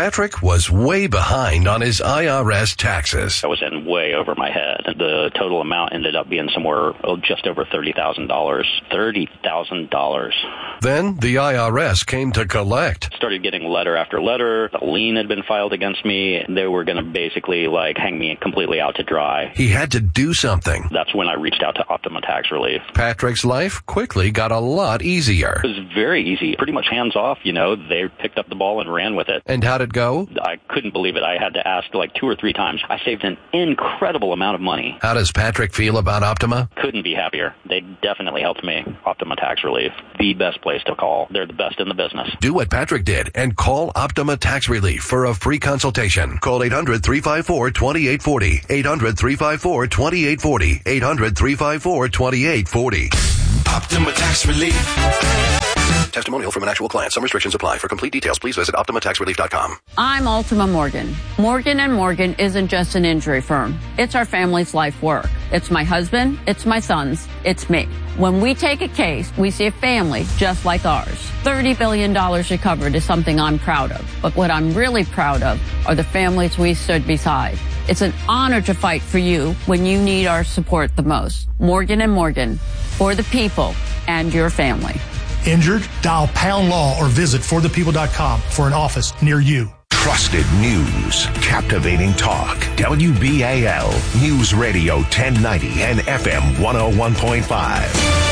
Patrick was way behind on his IRS taxes. I was in way over my head. The total amount ended up being somewhere just over $30,000. $30,000. Then the IRS came to collect. Started getting letter after letter. A lien had been filed against me. They were going to basically hang me completely out to dry. He had to do something. That's when I reached out to Optima Tax Relief. Patrick's life quickly got a lot easier. It was very easy. Pretty much hands off, They picked up the ball and ran with it. And how'd it go? I couldn't believe it. I had to ask 2 or 3 times. I saved an incredible amount of money. How does Patrick feel about Optima? Couldn't be happier. They definitely helped me. Optima Tax Relief. The best place to call. They're the best in the business. Do what Patrick did and call Optima Tax Relief for a free consultation. Call 800-354-2840. 800-354-2840. 800-354-2840. Optima Tax Relief. Testimonial from an actual client. Some restrictions apply. For complete details, please visit OptimaTaxRelief.com. I'm Ultima Morgan. Morgan & Morgan isn't just an injury firm. It's our family's life work. It's my husband. It's my sons. It's me. When we take a case, we see a family just like ours. $30 billion recovered is something I'm proud of. But what I'm really proud of are the families we stood beside. It's an honor to fight for you when you need our support the most. Morgan & Morgan, for the people and your family. Injured? Dial Pound Law or visit forthepeople.com for an office near you. Trusted news, captivating talk. WBAL News Radio 1090 and FM 101.5.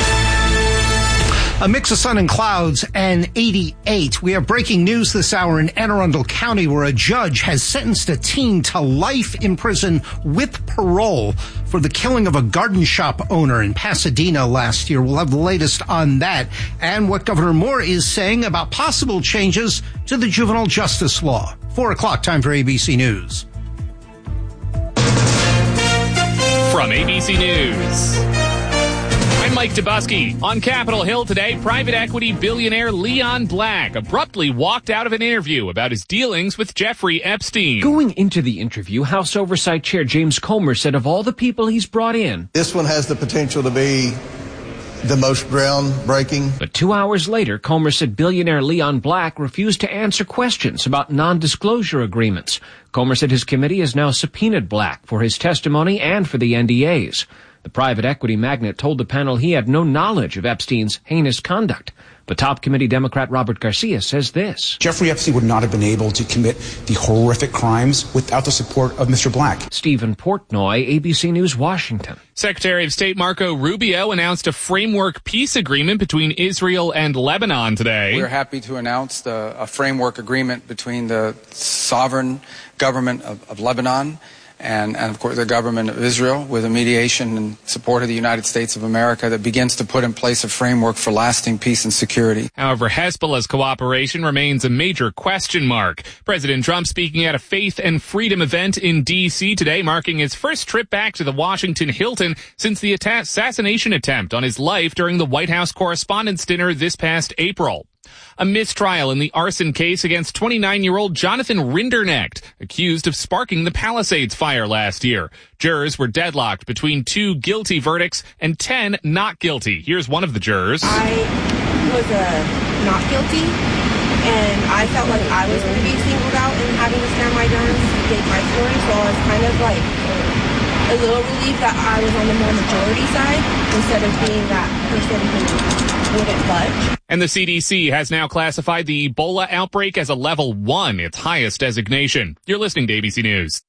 A mix of sun and clouds and 88. We have breaking news this hour in Anne Arundel County where a judge has sentenced a teen to life in prison with parole for the killing of a garden shop owner in Pasadena last year. We'll have the latest on that and what Governor Moore is saying about possible changes to the juvenile justice law. 4 o'clock, time for ABC News. From ABC News, I'm Mike Dubusky. On Capitol Hill today, private equity billionaire Leon Black abruptly walked out of an interview about his dealings with Jeffrey Epstein. Going into the interview, House Oversight Chair James Comer said of all the people he's brought in, this one has the potential to be the most groundbreaking. But 2 hours later, Comer said billionaire Leon Black refused to answer questions about non-disclosure agreements. Comer said his committee has now subpoenaed Black for his testimony and for the NDAs. The private equity magnate told the panel he had no knowledge of Epstein's heinous conduct. But top committee Democrat Robert Garcia says this. Jeffrey Epstein would not have been able to commit the horrific crimes without the support of Mr. Black. Stephen Portnoy, ABC News, Washington. Secretary of State Marco Rubio announced a framework peace agreement between Israel and Lebanon today. We're happy to announce a framework agreement between the sovereign government of Lebanon and of course the government of Israel with a mediation and support of the United States of America that begins to put in place a framework for lasting peace and security. However, Hezbollah's cooperation remains a major question mark. President Trump speaking at a Faith and Freedom event in D.C. today, marking his first trip back to the Washington Hilton since the assassination attempt on his life during the White House Correspondents' Dinner this past April. A mistrial in the arson case against 29-year-old Jonathan Rinderknecht, accused of sparking the Palisades fire last year. Jurors were deadlocked between 2 guilty verdicts and 10 not guilty. Here's one of the jurors. I was not guilty, and I felt like I was going to be singled out and having to stand my ground and take my story, so I was kind of a little relieved that I was on the more majority side instead of being that person who wouldn't budge. And the CDC has now classified the Ebola outbreak as a level 1, its highest designation. You're listening to ABC News.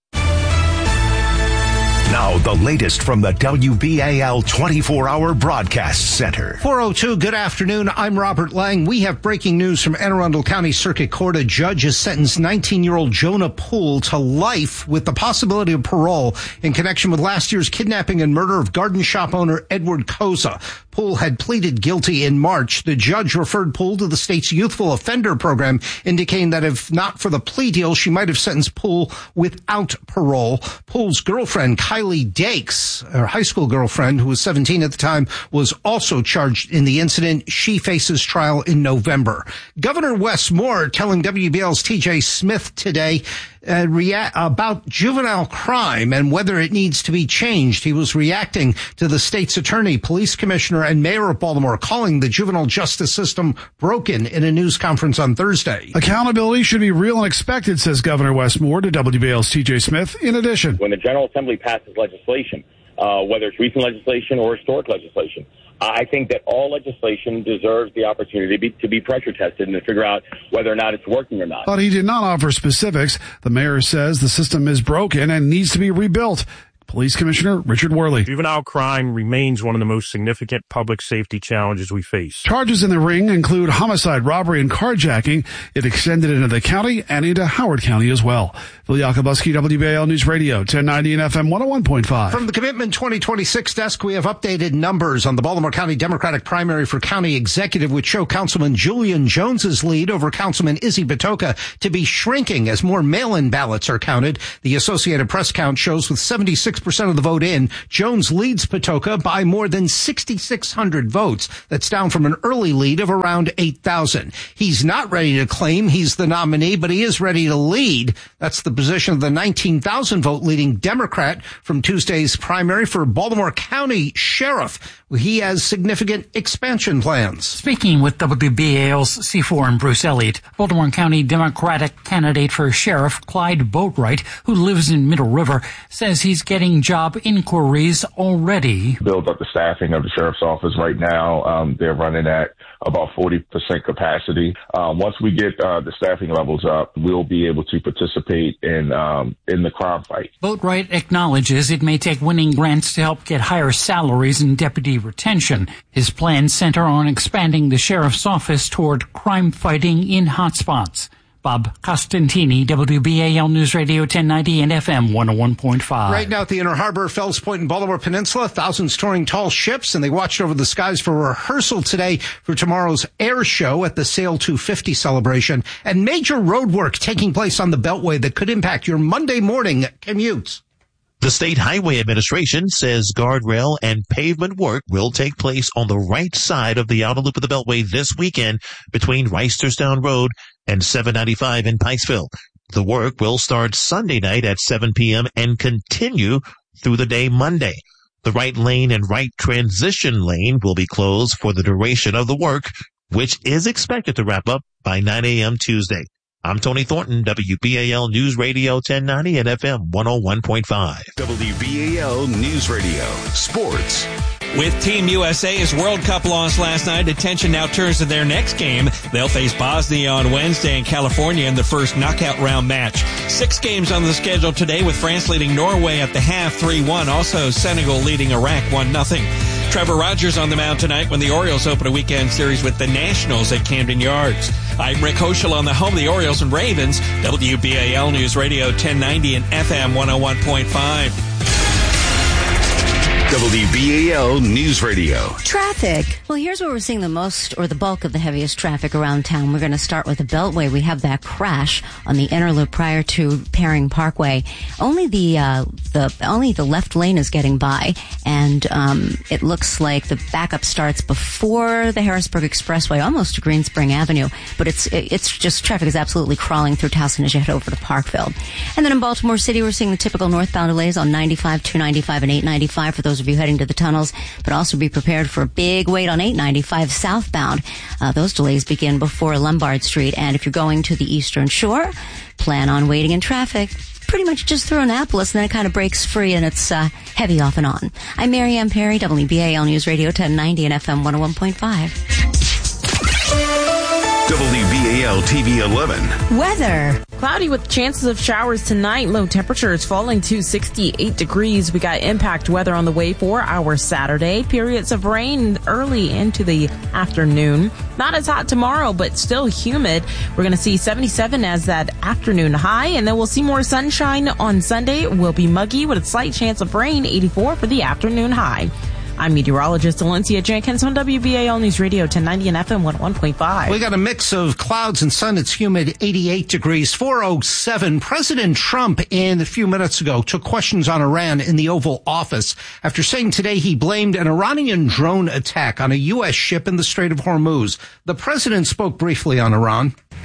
Now, the latest from the WBAL 24-hour broadcast center. 4:02, good afternoon. I'm Robert Lang. We have breaking news from Anne Arundel County Circuit Court. A judge has sentenced 19-year-old Jonah Poole to life with the possibility of parole in connection with last year's kidnapping and murder of garden shop owner Edward Koza. Poole had pleaded guilty in March. The judge referred Poole to the state's youthful offender program, indicating that if not for the plea deal, she might have sentenced Poole without parole. Poole's girlfriend, Kylie Dakes, her high school girlfriend, who was 17 at the time, was also charged in the incident. She faces trial in November. Governor Wes Moore telling WBL's TJ Smith today about juvenile crime and whether it needs to be changed. He was reacting to the state's attorney, police commissioner, and mayor of Baltimore calling the juvenile justice system broken in a news conference on Thursday. Accountability should be real and expected, says Governor Wes Moore to WBAL's TJ Smith. In addition, when the General Assembly passes legislation, whether it's recent legislation or historic legislation, I think that all legislation deserves the opportunity to be pressure tested and to figure out whether or not it's working or not. But he did not offer specifics. The mayor says the system is broken and needs to be rebuilt. Police Commissioner Richard Worley. Juvenile crime remains one of the most significant public safety challenges we face. Charges in the ring include homicide, robbery, and carjacking. It extended into the county and into Howard County as well. Phil Yakubuski, WBAL News Radio, 1090 and FM 101.5. From the Commitment 2026 desk, we have updated numbers on the Baltimore County Democratic primary for county executive, which show Councilman Julian Jones's lead over Councilman Izzy Patoka to be shrinking as more mail-in ballots are counted. The Associated Press count shows with 76% of the vote in, Jones leads Patoka by more than 6,600 votes. That's down from an early lead of around 8,000. He's not ready to claim he's the nominee, but he is ready to lead. That's the position of the 19,000 vote leading Democrat from Tuesday's primary for Baltimore County Sheriff. He has significant expansion plans. Speaking with WBAL's C4 and Bruce Elliott, Baltimore County Democratic candidate for sheriff Clyde Boatwright, who lives in Middle River, says he's getting job inquiries already. Build up the staffing of the sheriff's office right now. They're running at about 40% capacity. Once we get the staffing levels up, we'll be able to participate in the crime fight. Boatwright acknowledges it may take winning grants to help get higher salaries and deputy retention. His plans center on expanding the sheriff's office toward crime fighting in hotspots. Bob Costantini, WBAL News Radio 1090 and FM 101.5. Right now at the Inner Harbor, Fells Point and Baltimore Peninsula, thousands touring tall ships, and they watched over the skies for rehearsal today for tomorrow's air show at the Sail 250 celebration, and major road work taking place on the Beltway that could impact your Monday morning commutes. The State Highway Administration says guardrail and pavement work will take place on the right side of the outer loop of the Beltway this weekend between Reisterstown Road and 795 in Pikesville. The work will start Sunday night at 7 p.m. and continue through the day Monday. The right lane and right transition lane will be closed for the duration of the work, which is expected to wrap up by 9 a.m. Tuesday. I'm Tony Thornton, WBAL News Radio 1090 and FM 101.5. WBAL News Radio Sports. With Team USA's World Cup loss last night, attention now turns to their next game. They'll face Bosnia on Wednesday in California in the first knockout round match. 6 games on the schedule today, with France leading Norway at the half 3-1. Also, Senegal leading Iraq 1-0. Trevor Rogers on the mound tonight when the Orioles open a weekend series with the Nationals at Camden Yards. I'm Rick Hoschel on the home of the Orioles and Ravens, WBAL News Radio 1090 and FM 101.5. WBAL News Radio. Traffic. Well, here's where we're seeing the most or the bulk of the heaviest traffic around town. We're going to start with the Beltway. We have that crash on the inner loop prior to Paring Parkway. Only the left lane is getting by, and it looks like the backup starts before the Harrisburg Expressway, almost to Green Spring Avenue. But it's just traffic is absolutely crawling through Towson as you head over to Parkville. And then in Baltimore City, we're seeing the typical northbound delays on 95, 295, and 895 for those of you heading to the tunnels, but also be prepared for a big wait on 895 southbound. Those delays begin before Lombard Street, and if you're going to the Eastern Shore, plan on waiting in traffic pretty much just through Annapolis, and then it kind of breaks free and it's heavy off and on. I'm Mary Ann Perry, WBAL News Radio 1090 and FM 101.5. WBAL TV 11. Weather. Cloudy with chances of showers tonight. Low temperatures falling to 68 degrees. We got impact weather on the way for our Saturday. Periods of rain early into the afternoon. Not as hot tomorrow, but still humid. We're going to see 77 as that afternoon high, and then we'll see more sunshine on Sunday. It will be muggy with a slight chance of rain, 84 for the afternoon high. I'm meteorologist Valencia Jenkins on WBAL News Radio 1090 and FM 101.5. We got a mix of clouds and sun. It's humid, 88 degrees, 407. President Trump, a few minutes ago, took questions on Iran in the Oval Office after saying today he blamed an Iranian drone attack on a U.S. ship in the Strait of Hormuz. The president spoke briefly on Iran.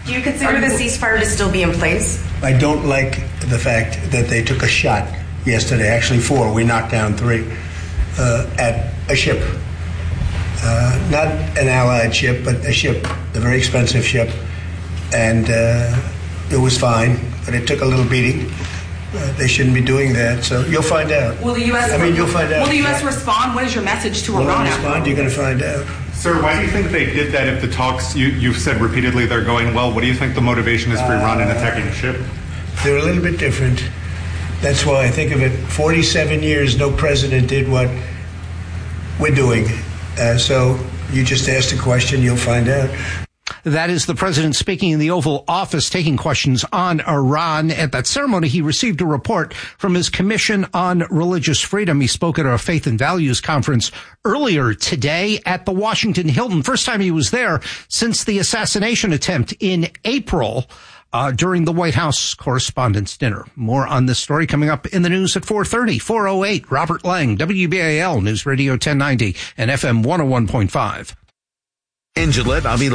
Do you consider the ceasefire to still be in place? I don't like the fact that they took a shot yesterday, actually 4, we knocked down 3, at a ship. Not an Allied ship, but a ship, a very expensive ship. And it was fine, but it took a little beating. They shouldn't be doing that, so you'll find out. Will the U.S. you'll find out. Will the U.S. respond? What is your message to Iran? Respond, you're going to find out. Sir, why do you think they did that if the talks, you've said repeatedly they're going well? What do you think the motivation is for Iran in attacking a ship? They're a little bit different. That's why I think of it. 47 years, no president did what we're doing. So you just asked a question, you'll find out. That is the president speaking in the Oval Office, taking questions on Iran. At that ceremony, he received a report from his Commission on Religious Freedom. He spoke at a Faith and Values conference earlier today at the Washington Hilton. First time he was there since the assassination attempt in April during the White House Correspondents' Dinner. More on this story coming up in the news at 4:30, 4:08. Robert Lang, WBAL News Radio 1090 and FM 101.5. In Gillette,